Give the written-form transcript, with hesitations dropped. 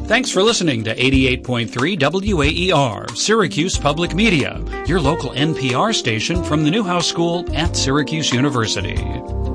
Thanks for listening to 88.3 WAER, Syracuse Public Media, your local NPR station from the Newhouse School at Syracuse University.